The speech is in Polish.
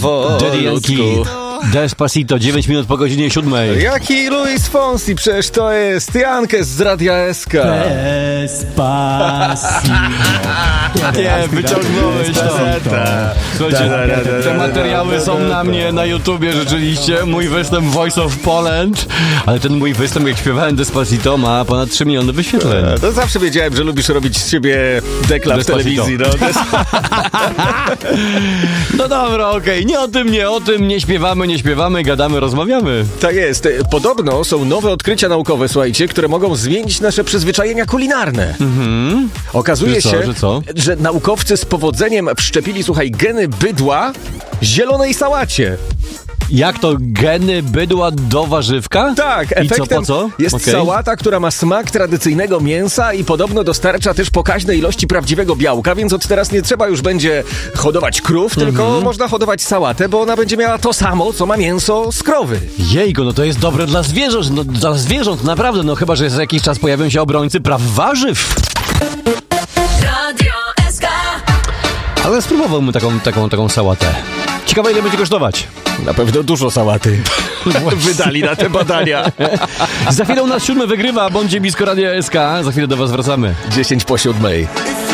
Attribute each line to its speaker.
Speaker 1: Daddy Yankee, Despacito, 9 minut po godzinie 7.
Speaker 2: Jaki Luis Fonsi? Przecież to jest Jankes z Radia SK.
Speaker 1: Despacito. Nie, wyciągnąłeś to. Słuchajcie, te materiały są na mnie na YouTubie rzeczywiście. Mój występ Voice of Poland. Ale ten mój występ, jak śpiewałem Despacito, ma ponad 3 miliony wyświetleń.
Speaker 2: To zawsze wiedziałem, że lubisz robić z siebie dekla w telewizji.
Speaker 1: No dobra, okej. Nie o tym, nie śpiewamy, gadamy, rozmawiamy.
Speaker 2: Tak jest. Podobno są nowe odkrycia naukowe, słuchajcie, które mogą zmienić nasze przyzwyczajenia kulinarne. Okazuje się, że naukowcy z powodzeniem wszczepili, słuchaj, geny bydła zielonej sałacie.
Speaker 1: Jak to? Geny bydła do warzywka?
Speaker 2: Tak, efektem jest sałata, która ma smak tradycyjnego mięsa i podobno dostarcza też pokaźne ilości prawdziwego białka, więc od teraz nie trzeba już będzie hodować krów, tylko można hodować sałatę, bo ona będzie miała to samo, co ma mięso z krowy.
Speaker 1: Jejku, no to jest dobre dla zwierząt, naprawdę, no chyba, że za jakiś czas pojawią się obrońcy praw warzyw.
Speaker 3: Radio SK.
Speaker 1: Ale spróbowałbym taką sałatę. Ciekawe, ile będzie kosztować.
Speaker 2: Na pewno dużo sałaty wydali na te badania.
Speaker 1: Za chwilę u nas 7 wygrywa, bądźcie blisko Radia SK. Za chwilę do was wracamy.
Speaker 2: 10 po 7.